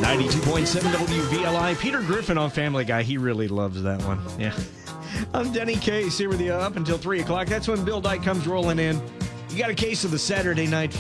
92.7 WVLI. Peter Griffin on Family Guy. He really loves that one. Yeah. I'm Denny Case here with you up until 3 o'clock. That's when Bill Dyke comes rolling in. You got a case of the Saturday night